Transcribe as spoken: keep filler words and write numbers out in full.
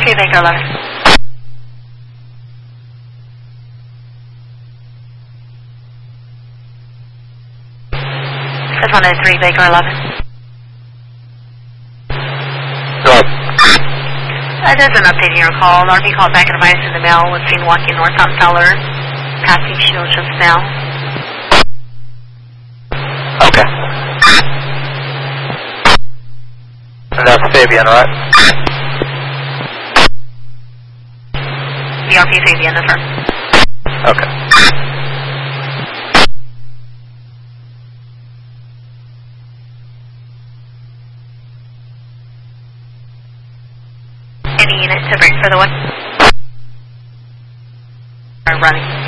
three Baker eleven. This one is three Baker eleven. Go ahead. Uh, there's an update in your call. R V called back and advised in the mail was seen walking northbound Feller, passing Shield just now. Okay. And that's Fabian, right? The R P Fabian, that's right. Okay. Any unit to bring for the one? Are running.